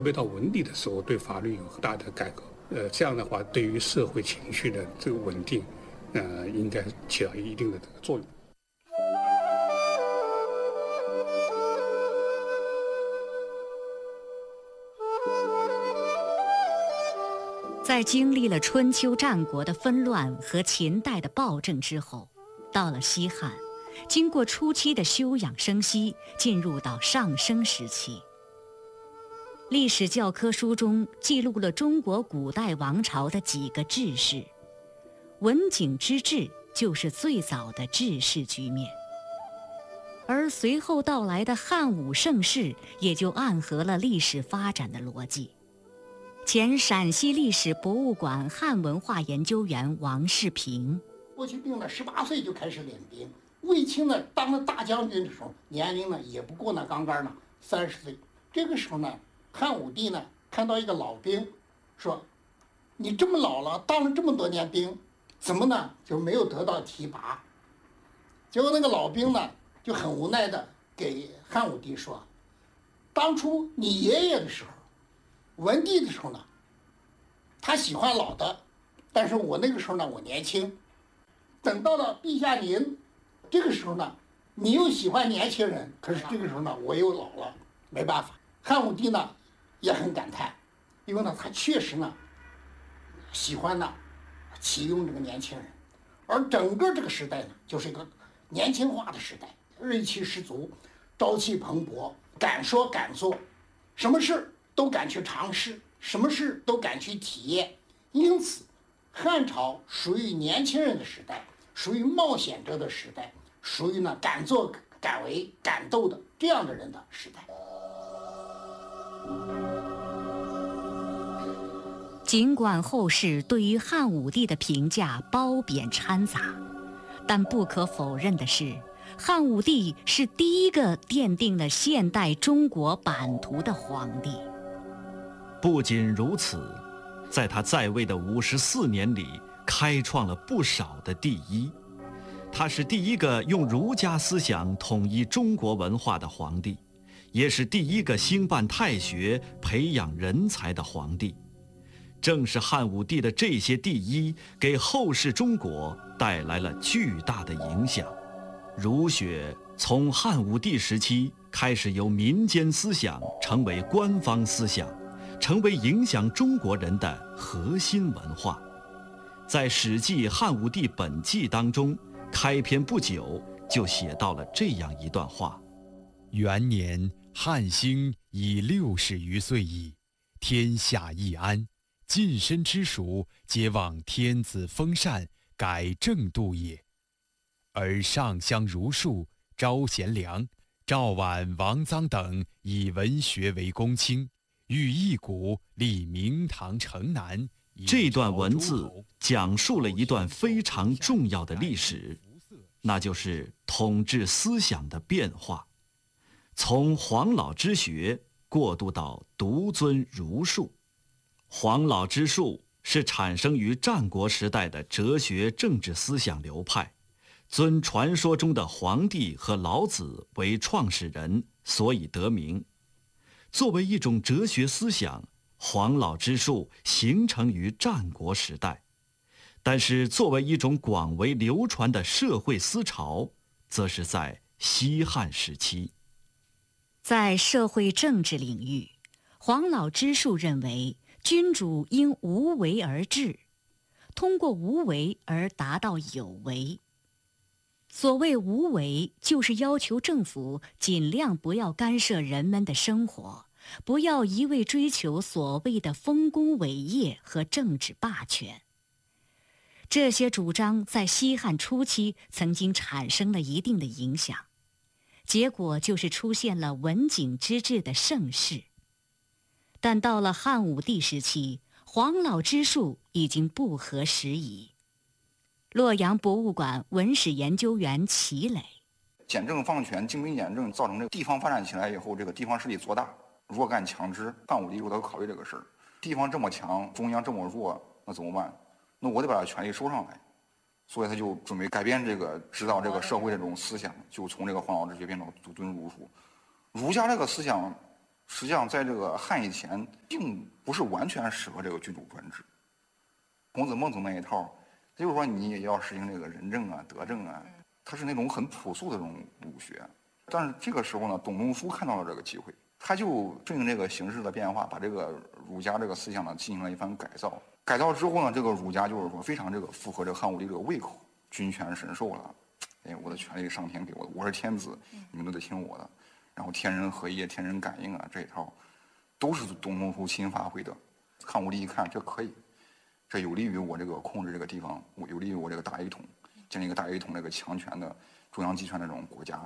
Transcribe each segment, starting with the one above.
特别到文帝的时候，对法律有很大的改革。这样的话，对于社会情绪的这个稳定，应该起到一定的这个作用。 在经历了春秋战国的纷乱和秦代的暴政之后，到了西汉，经过初期的休养生息，进入到上升时期。历史教科书中记录了中国古代王朝的几个治世，文景之治就是最早的治世局面，而随后到来的汉武盛世也就暗合了历史发展的逻辑。前陕西历史博物馆汉文化研究员王世平： 霍去病呢18岁就开始练兵，卫青呢当了大将军的时候，年龄呢也不过呢刚刚呢30岁。这个时候呢，汉武帝呢看到一个老兵，说：“你这么老了，当了这么多年兵，怎么呢就没有得到提拔？”结果那个老兵呢就很无奈的给汉武帝说：“当初你爷爷的时候。”文帝的时候呢，他喜欢老的，但是我那个时候呢，我年轻。等到了陛下您，这个时候呢，你又喜欢年轻人，可是这个时候呢，我又老了，没办法。汉武帝呢也很感叹，因为呢，他确实呢喜欢呢启用这个年轻人，而整个这个时代呢，就是一个年轻化的时代，锐气十足，朝气蓬勃，敢说敢做，什么事都敢去尝试，什么事都敢去体验。因此汉朝属于年轻人的时代，属于冒险者的时代，属于呢敢作敢为敢斗的这样的人的时代。 尽管后世对于汉武帝的评价褒贬掺杂，但不可否认的是，汉武帝是第一个奠定了现代中国版图的皇帝。 不仅如此，在他在位的54年里，开创了不少的第一。他是第一个用儒家思想统一中国文化的皇帝，也是第一个兴办太学、培养人才的皇帝。正是汉武帝的这些第一，给后世中国带来了巨大的影响。儒学从汉武帝时期开始由民间思想成为官方思想，成为影响中国人的核心文化。在《史记·汉武帝本纪》当中，开篇不久就写到了这样一段话： 元年，汉兴已60余岁矣，天下易安，近身之属，皆望天子封禅，改正度也。而上相儒术，招贤良，赵绾、王臧等以文学为公卿，欲一古立明堂城南。 这段文字讲述了一段非常重要的历史，那就是统治思想的变化，从黄老之学过渡到独尊儒术。黄老之术是产生于战国时代的哲学政治思想流派，尊传说中的黄帝和老子为创始人，所以得名。作为一种哲学思想，黄老之术形成于战国时代，但是作为一种广为流传的社会思潮，则是在西汉时期。 在社会政治领域，黄老之术认为君主应无为而治，通过无为而达到有为。所谓无为，就是要求政府尽量不要干涉人们的生活，不要一味追求所谓的丰功伟业和政治霸权。这些主张在西汉初期曾经产生了一定的影响，结果就是出现了文景之治的盛世。但到了汉武帝时期，黄老之术已经不合时宜。洛阳博物馆文史研究员齐磊： 简政放权，精兵简政，造成这个地方发展起来以后，这个地方势力做大，弱干强支。汉武帝他考虑这个事儿，地方这么强，中央这么弱，那怎么办？那我得把权力收上来，所以他就准备改变这个指导这个社会这种思想，就从这个黄老之学变到独尊儒术。儒家这个思想实际上在这个汉以前，并不是完全适合这个君主专制。孔子、孟子那一套，就是说你也要实行这个仁政啊、德政啊，它是那种很朴素的这种儒学。但是这个时候呢，董仲舒看到了这个机会，他就顺应这个形势的变化，把这个儒家这个思想呢进行了一番改造。改造之后呢，这个儒家就是说非常这个符合这个汉武帝这个胃口，君权神授了，哎，我的权力上天给我的，我是天子，你们都得听我的。然后天人合一、天人感应啊，这一套都是董仲舒亲发挥的。汉武帝一看，这可以，这有利于我这个控制这个地方，有利于我这个大一统，建立一个大一统这个强权的中央集权的这种国家。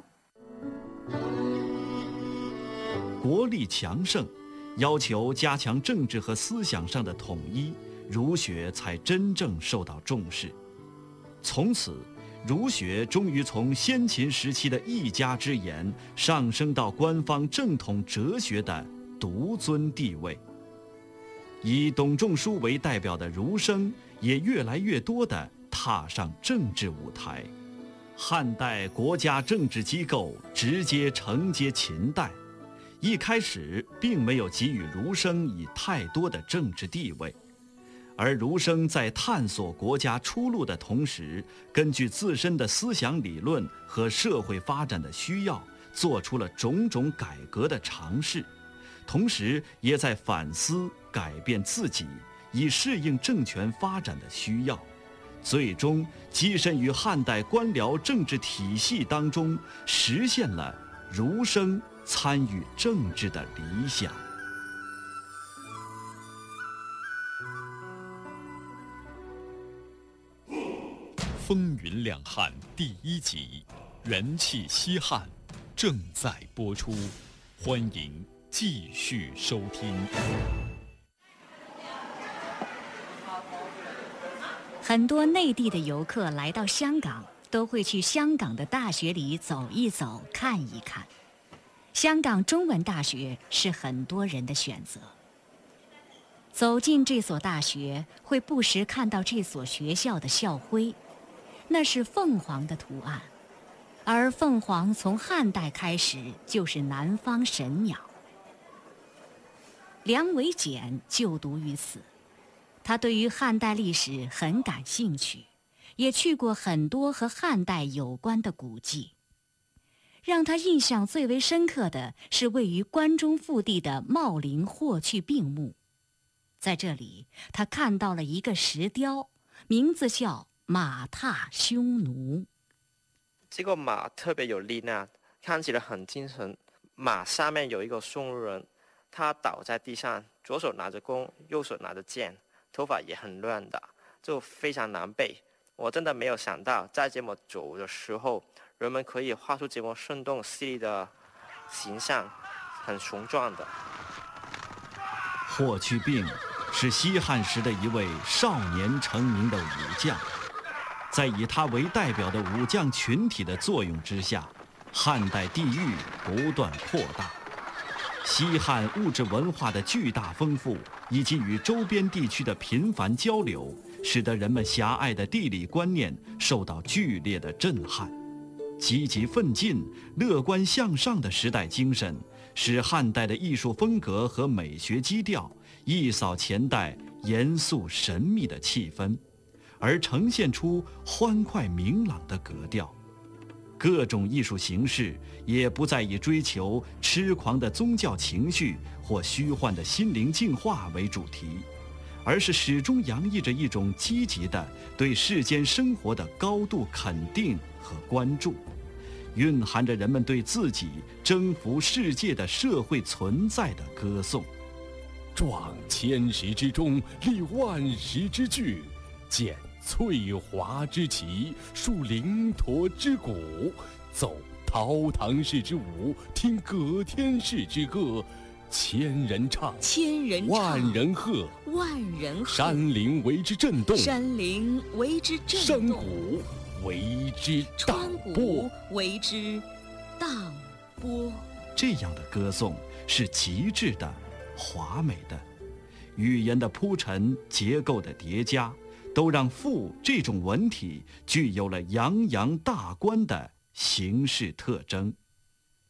国力强盛，要求加强政治和思想上的统一，儒学才真正受到重视。从此，儒学终于从先秦时期的一家之言上升到官方正统哲学的独尊地位。以董仲舒为代表的儒生也越来越多地踏上政治舞台。汉代国家政治机构直接承接秦代，一开始并没有给予儒生以太多的政治地位。而儒生在探索国家出路的同时，根据自身的思想理论和社会发展的需要，做出了种种改革的尝试，同时也在反思改变自己，以适应政权发展的需要，最终跻身于汉代官僚政治体系当中，实现了儒生参与政治的理想。 风云两汉第1集，元气西汉，正在播出，欢迎继续收听。 很多内地的游客来到香港，都会去香港的大学里走一走、看一看。香港中文大学是很多人的选择。走进这所大学，会不时看到这所学校的校徽。那是凤凰的图案，而凤凰从汉代开始就是南方神鸟。梁维简就读于此，他对于汉代历史很感兴趣，也去过很多和汉代有关的古迹。让他印象最为深刻的是位于关中腹地的茂陵霍去病墓，在这里他看到了一个石雕，名字叫马踏匈奴。 这个马特别有力量，看起来很精神。马下面有一个匈奴人，他倒在地上，左手拿着弓，右手拿着剑，头发也很乱的，就非常难背。我真的没有想到，在这么久的时候，人们可以画出这么生动犀利的形象，很雄壮的。 霍去病是西汉时的一位少年成名的武将。在以他为代表的武将群体的作用之下，汉代地域不断扩大。西汉物质文化的巨大丰富，以及与周边地区的频繁交流，使得人们狭隘的地理观念受到剧烈的震撼。积极奋进、乐观向上的时代精神，使汉代的艺术风格和美学基调一扫前代严肃神秘的气氛，而呈现出欢快明朗的格调。各种艺术形式也不再以追求痴狂的宗教情绪或虚幻的心灵净化为主题，而是始终洋溢着一种积极的对世间生活的高度肯定和关注，蕴含着人们对自己征服世界的社会存在的歌颂。 壮千石之中，立万石之巨，见翠华之旗，树灵驼之鼓，奏陶唐氏之舞，听葛天氏之歌。千人唱， 千人唱， 万人喝， 万人喝。 山林为之震动， 山林为之震山动。 谷为之荡川波谷。为之荡波。 这样的歌颂是极致的、华美的，语言的铺陈、结构的叠加，都让赋这种文体具有了洋洋大观的形式特征。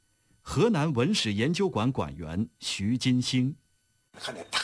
河南文史研究馆馆员徐金星。 看见他